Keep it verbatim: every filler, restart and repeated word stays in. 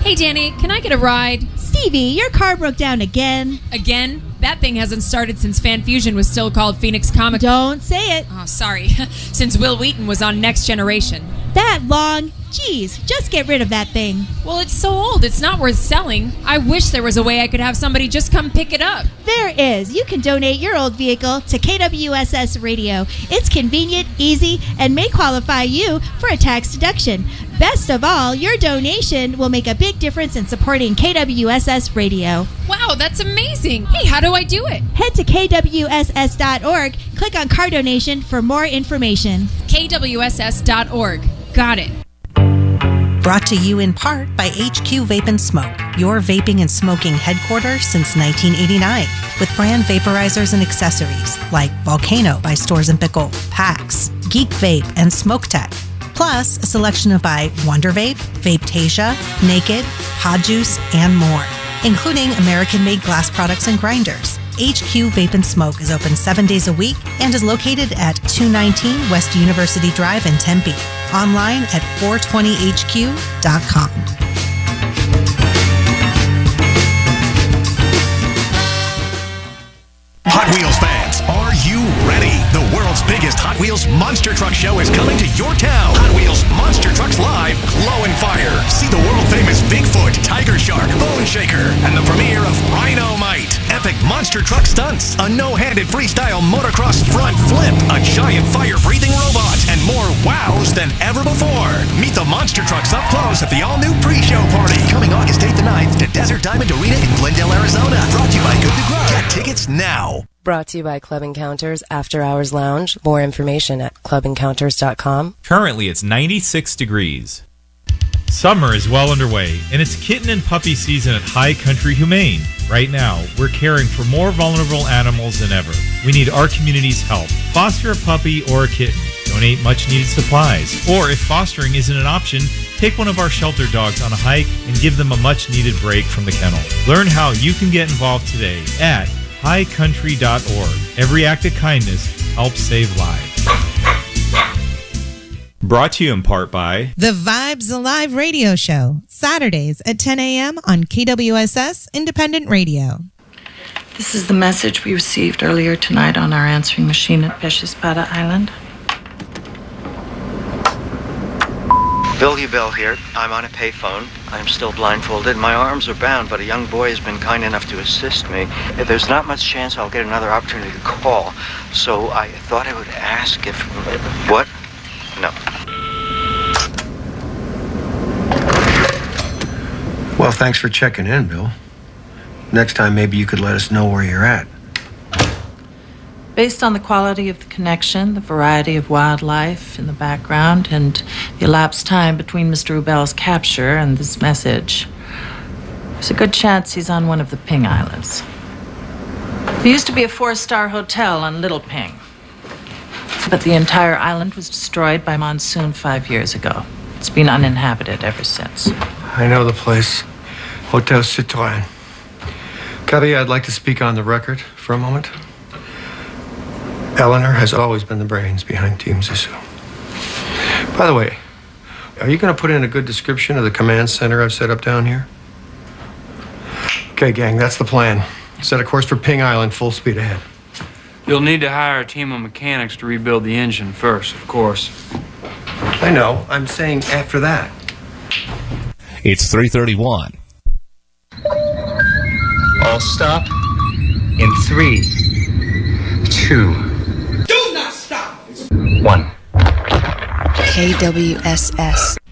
Hey, Danny, can I get a ride? Stevie, your car broke down again. Again? That thing hasn't started since Fan Fusion was still called Phoenix Comic. Don't say it. Oh, sorry. Since Will Wheaton was on Next Generation. That long? Jeez, just get rid of that thing. Well, it's so old, it's not worth selling. I wish there was a way I could have somebody just come pick it up. There is. You can donate your old vehicle to K W S S Radio. It's convenient, easy, and may qualify you for a tax deduction. Best of all, your donation will make a big difference in supporting K W S S Radio. Wow, that's amazing. Hey, how do I do it? Head to K W S S dot org, click on car donation for more information. K W S S dot org. Got it. Brought to you in part by H Q Vape and Smoke, your vaping and smoking headquarters since nineteen eighty-nine, with brand vaporizers and accessories like Volcano by Stores and Pickle, PAX, Geek Vape, and Smoke Tech. Plus, a selection of by Wonder Vape, Vapetasia, Naked, Pod Juice, and more, including American-made glass products and grinders. H Q Vape and Smoke is open seven days a week and is located at two nineteen West University Drive in Tempe. Online at four twenty H Q dot com. Hot Wheels fans, are you ready? The world's biggest Hot Wheels Monster Truck Show is coming to your town. Hot Wheels Monster Trucks Live, Glow and Fire. See the world-famous Bigfoot, Tiger Shark, Bone Shaker, and the premiere of Rhino-Mite. Epic monster truck stunts, a no-handed freestyle motocross front flip, a giant fire-breathing robot, and more wows than ever before. Meet the monster trucks up close at the all-new pre-show party, coming August eighth and ninth to Desert Diamond Arena in Glendale, Arizona. Brought to you by Good to Grow. Get tickets now. Brought to you by Club Encounters After Hours Lounge. More information at club encounters dot com. Currently, it's ninety-six degrees. Summer is well underway, and it's kitten and puppy season at High Country Humane. Right now, we're caring for more vulnerable animals than ever. We need our community's help. Foster a puppy or a kitten. Donate much-needed supplies. Or if fostering isn't an option, take one of our shelter dogs on a hike and give them a much-needed break from the kennel. Learn how you can get involved today at high country dot org. Every act of kindness helps save lives. Brought to you in part by The Vibes Alive Radio Show, Saturdays at ten a.m. on K W S S Independent Radio. This is the message we received earlier tonight on our answering machine at Pescispada Island. Bill Ubell here. I'm on a payphone. I'm still blindfolded. My arms are bound, but a young boy has been kind enough to assist me. There's not much chance I'll get another opportunity to call, so I thought I would ask if... What? No. Well, thanks for checking in, Bill. Next time, maybe you could let us know where you're at. Based on the quality of the connection, the variety of wildlife in the background, and the elapsed time between Mister Ubell's capture and this message, there's a good chance he's on one of the Ping Islands. There used to be a four-star hotel on Little Ping, but the entire island was destroyed by monsoon five years ago. It's been uninhabited ever since. I know the place. Hotel Citroën. Cubby, I'd like to speak on the record for a moment. Eleanor has always been the brains behind Team Zissou. By the way, are you going to put in a good description of the command center I've set up down here? Okay, gang, that's the plan. Set a course for Ping Island, full speed ahead. You'll need to hire a team of mechanics to rebuild the engine first, of course. I know. I'm saying after that. It's three thirty-one. All stop in three, two, do not stop. one. K W S S.